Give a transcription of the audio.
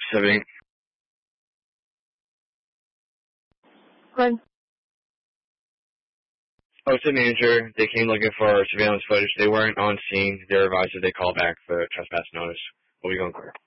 78. Good. Oh, it's the manager. They came looking for surveillance footage. They weren't on scene. They were advised that they call back for trespass notice. What are we going for?